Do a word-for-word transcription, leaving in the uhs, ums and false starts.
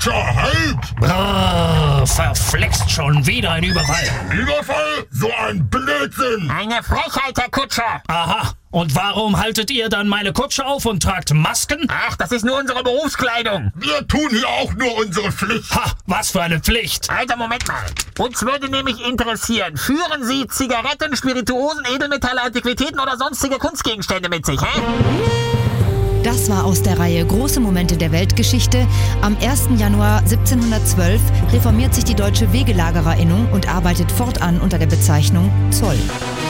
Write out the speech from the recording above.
Kutscher, halt! Brrr, verflixt, schon wieder ein Überfall. Überfall? So ein Blödsinn! Eine Frechheit, Herr Kutscher. Aha, und warum haltet ihr dann meine Kutsche auf und tragt Masken? Ach, das ist nur unsere Berufskleidung. Wir tun hier auch nur unsere Pflicht. Ha, was für eine Pflicht. Alter, Moment mal. Uns würde nämlich interessieren, führen Sie Zigaretten, Spirituosen, Edelmetalle, Antiquitäten oder sonstige Kunstgegenstände mit sich, hä? Das war aus der Reihe Große Momente der Weltgeschichte. Am ersten Januar siebzehnhundertzwölf reformiert sich die Deutsche Wegelagerinnung und arbeitet fortan unter der Bezeichnung Zoll.